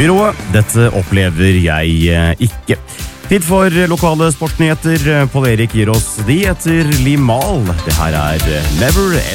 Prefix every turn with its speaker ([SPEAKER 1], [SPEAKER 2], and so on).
[SPEAKER 1] byrået. Dette opplever jeg ikke. Tid for lokale sportsnyheter. Pål Erik gir oss de etter Limal. Det her er Never